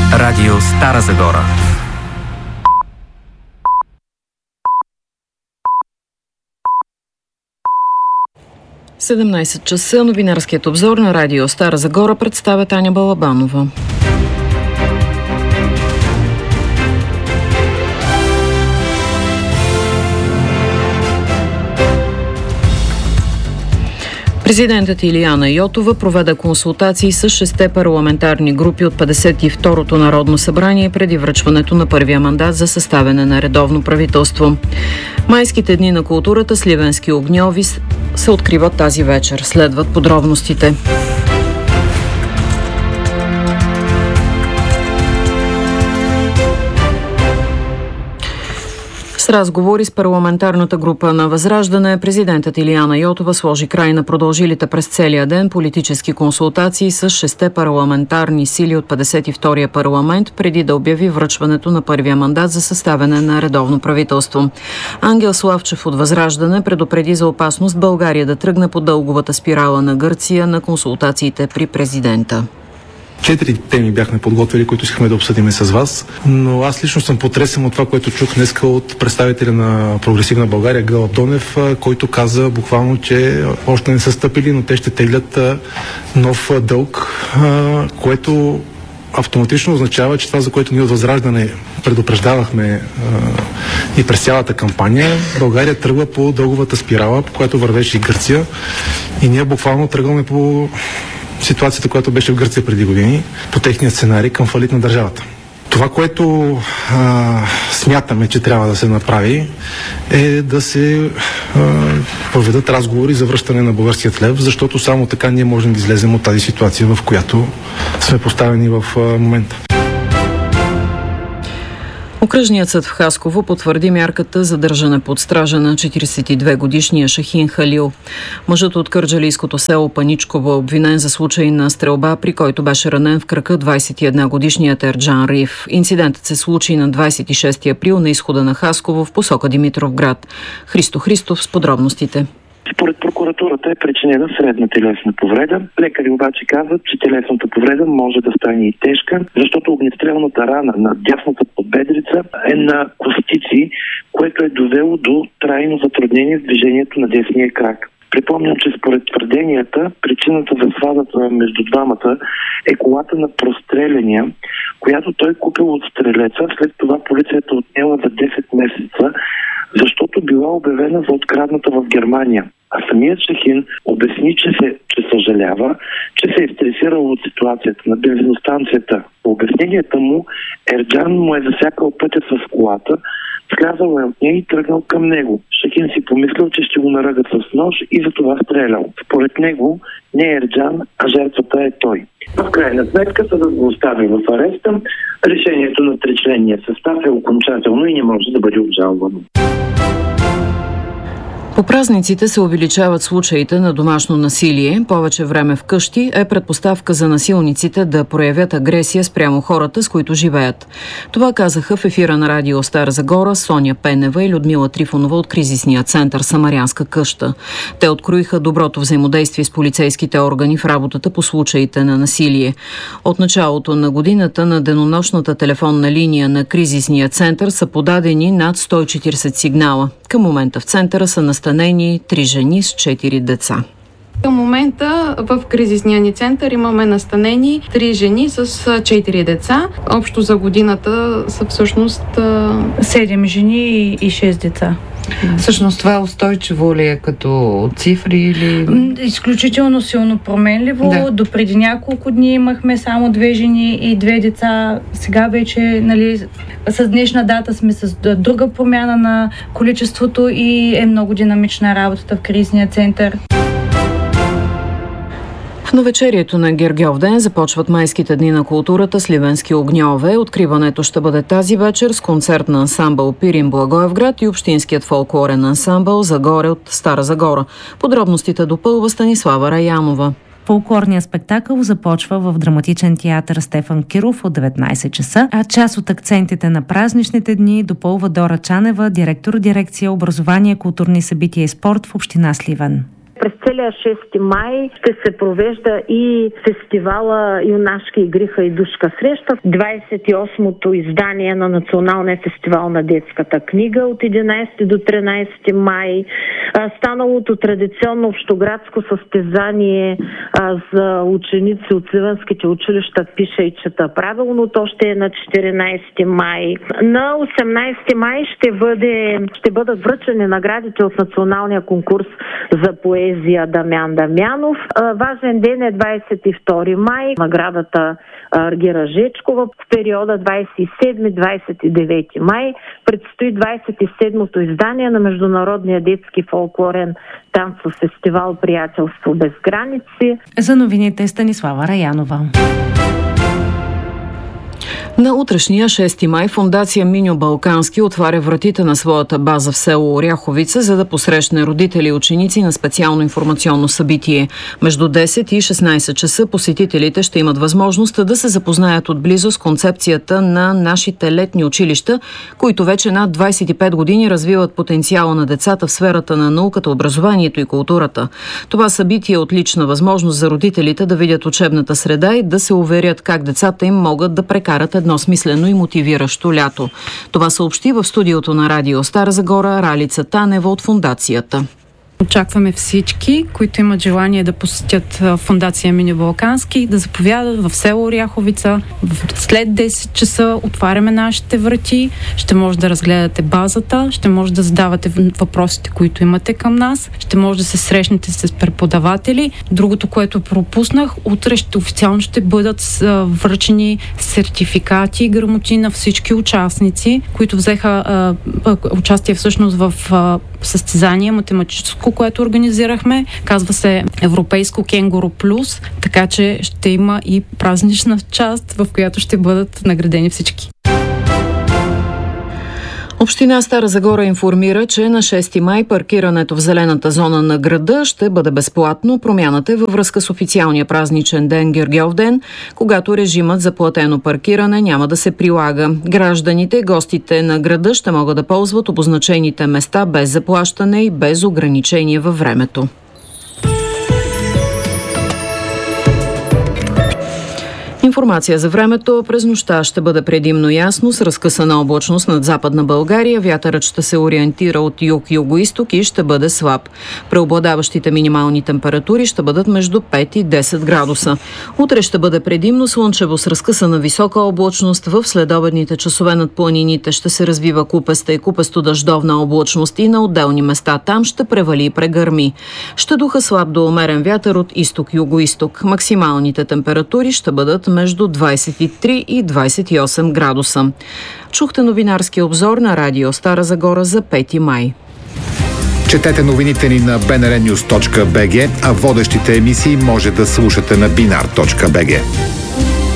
Радио Стара Загора. В 17 часа новинарският обзор на Радио Стара Загора представя Таня Балабанова. Президентът Илияна Йотова проведе консултации с 6 парламентарни групи от 52-то Народно събрание преди връчването на първия мандат за съставяне на редовно правителство. Майските дни на културата Сливенски огньови се откриват тази вечер. Следват подробностите. С разговори с парламентарната група на Възраждане, президентът Илияна Йотова сложи край на продължилите през целия ден политически консултации с 6 парламентарни сили от 52-я парламент, преди да обяви връчването на първия мандат за съставяне на редовно правителство. Ангел Славчев от Възраждане предупреди за опасност България да тръгне по дълговата спирала на Гърция на консултациите при президента. 4 теми бяхме подготвили, които искахме да обсъдим с вас, но аз лично съм потресен от това, което чух днеска от представителя на Прогресивна България Гълъб Донев, който каза буквално, че още не са стъпили, но те ще теглят нов дълг, което автоматично означава, че това, за което ние от Възраждане предупреждавахме и през цялата кампания, България тръгва по дълговата спирала, по която вървеше и Гърция, и ние буквално тръгваме по ситуацията, която беше в Гърция преди години, по техния сценарий към фалит на държавата. Това, което смятаме, че трябва да се направи, е да се проведат разговори за връщане на българският лев, защото само така ние можем да излезем от тази ситуация, в която сме поставени в момента. Окръжният съд в Хасково потвърди мярката задържане под стража на 42-годишния Шахин Халил. Мъжът от кърджалийското село Паничково е обвинен за случай на стрелба, при който беше ранен в кръка 21-годишният Ерджан Риф. Инцидентът се случи на 26 април на изхода на Хасково в посока Димитровград. Христо Христов с подробностите. Според прокуратурата е причинена средна телесна повреда. Лекари обаче казват, че телесната повреда може да стане и тежка, защото огнестрелната рана на дясната подбедрица е на костици, което е довело до трайно затруднение в движението на десния крак. Припомням, че според твърденията, причината за свазата между двамата е колата на простреляния, която той купил от стрелеца, след това полицията отнела за 10 месеца, защото била обявена за открадната в Германия. А самият Шахин обясни, че съжалява, че се е стресирал от ситуацията на бензиностанцията. По обясненията му, Ерджан му е засякал пътя с колата, слязал е от нея и тръгнал към него. Шахин си помислил, че ще го наръгат с нож и затова стрелял. Според него не е Ерджан, а жертвата е той. В крайна сметка съдът го остави в ареста. Решението на тричленния състав е окончателно и не може да бъде обжалвано. По празниците се увеличават случаите на домашно насилие. Повече време вкъщи е предпоставка за насилниците да проявят агресия спрямо хората, с които живеят. Това казаха в ефира на Радио Стара Загора Соня Пенева и Людмила Трифонова от кризисния център Самарянска къща. Те откроиха доброто взаимодействие с полицейските органи в работата по случаите на насилие. От началото на годината на денонощната телефонна линия на кризисния център са подадени над 140 сигнала. Към момента в центъра са настанени 3 жени с 4 деца. Към момента в кризисния ни център имаме настанени 3 жени с 4 деца. Общо за годината са всъщност 7 жени и 6 деца. Всъщност това устойчиво ли е като цифри или... Изключително силно променливо. Да. До преди няколко дни имахме само 2 жени и 2 деца. Сега вече, с днешна дата сме с друга промяна на количеството и е много динамична работата в кризисния център. В навечерието на Гергьовден започват майските дни на културата Сливенски огньове. Откриването ще бъде тази вечер с концерт на ансамбъл Пирин Благоевград и общинският фолклорен ансамбъл Загоре от Стара Загора. Подробностите допълва Станислава Раянова. Фолклорният спектакъл започва в драматичен театър Стефан Киров от 19 часа, а част от акцентите на празничните дни допълва Дора Чанева, директор дирекция Образование, културни събития и спорт в община Сливен. През целия 6 май ще се провежда и фестивала Юнашки игри Хайдушка среща. 28-то издание на Националния фестивал на детската книга от 11 до 13 май. Станалото традиционно общоградско състезание за ученици от сливенските училища Пиша и чета правилно. То ще е на 14 май. На 18 май ще бъдат връчени наградите от националния конкурс за поезия Дамян Дамянов. Важен ден е 22 май. Наградата Аргира Жечкова. В периода 27-29 май предстои 27-то издание на Международния детски фолклорен танцов фестивал Приятелство без граници. За новините Станислава Раянова. На утрешния 6 май фондация Миньо Балкански отваря вратите на своята база в село Оряховица, за да посрещне родители и ученици на специално информационно събитие. Между 10 и 16 часа посетителите ще имат възможност да се запознаят отблизо с концепцията на нашите летни училища, които вече над 25 години развиват потенциала на децата в сферата на науката, образованието и културата. Това събитие е отлична възможност за родителите да видят учебната среда и да се уверят как децата им могат да прекарат едно смислено и мотивиращо лято. Това съобщи в студиото на Радио Стара Загора Ралица Танева от фондацията. Очакваме всички, които имат желание да посетят фондация Миньо Балкански, да заповядат в село Оряховица. След 10 часа отваряме нашите врати, ще може да разгледате базата, ще може да задавате въпросите, които имате към нас, ще може да се срещнете с преподаватели. Другото, което пропуснах, утре официално ще бъдат връчени сертификати и грамоти на всички участници, които взеха участие всъщност в състезание математическо, което организирахме. Казва се Европейско Кенгуру Плюс, така че ще има и празнична част, в която ще бъдат наградени всички. Община Стара Загора информира, че на 6 май паркирането в зелената зона на града ще бъде безплатно. Промяната е във връзка с официалния празничен ден Гергьов ден, когато режимът за платено паркиране няма да се прилага. Гражданите и гостите на града ще могат да ползват обозначените места без заплащане и без ограничение във времето. Информация за времето. През нощта ще бъде предимно ясно с разкъсана облачност над Западна България. Вятърът ще се ориентира от юг-югоизток и ще бъде слаб. Преобладаващите минимални температури ще бъдат между 5 и 10 градуса. Утре ще бъде предимно слънчево с разкъсана висока облачност. В следобедните часове над планините ще се развива купеста и купесто-дъждовна облачност и на отделни места там ще превали и прегърми. Ще духа слаб до умерен вятър от изток-югоизток. Максималните температури ще бъдат между 23 и 28 градуса. Чухте новинарски обзор на Радио Стара Загора за 5 май. Четете новините ни на bnrnews.bg, а водещите емисии може да слушате на binar.bg.